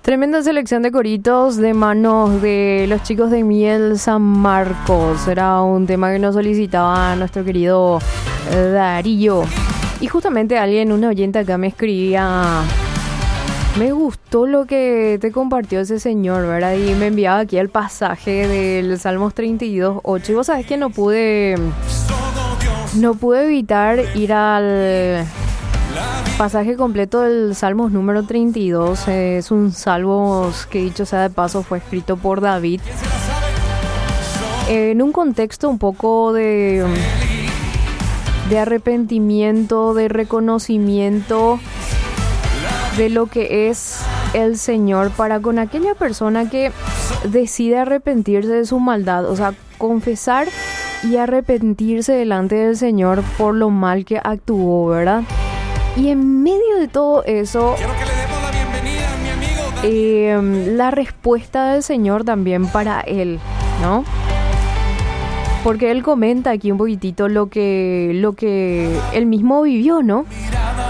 Tremenda selección de coritos de manos de los chicos de Miel San Marcos. Era un tema que nos solicitaba nuestro querido Darío. Y justamente un oyente acá me escribía: me gustó lo que te compartió ese señor, ¿verdad? Y me enviaba aquí el pasaje del Salmos 32:8. Y vos sabés que no pude evitar ir al pasaje completo del Salmos número 32. Es un salmo que, dicho sea de paso, fue escrito por David en un contexto un poco de arrepentimiento, de reconocimiento de lo que es el Señor para con aquella persona que decide arrepentirse de su maldad, o sea, confesar y arrepentirse delante del Señor por lo mal que actuó, ¿verdad? Y en medio de todo eso, la respuesta del Señor también para él, ¿no? Porque él comenta aquí un poquitito lo que él mismo vivió, ¿no?